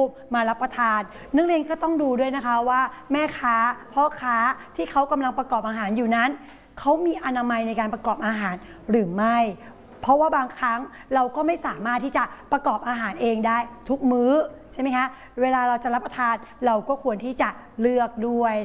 มารับประทานนักเรียนก็ต้องดูด้วยนะคะว่าแม่ค้าพ่อค้าที่เขากำลังประกอบอาหารอยู่นั้นเขามีอนามัยในการประกอบอาหารหรือไม่เพราะว่าบางครั้งเราก็ไม่สามารถที่จะประกอบอาหารเองได้ทุกมื้อใช่ไหมคะเวลาเราจะรับประทานเราก็ควรที่จะเลือกด้วย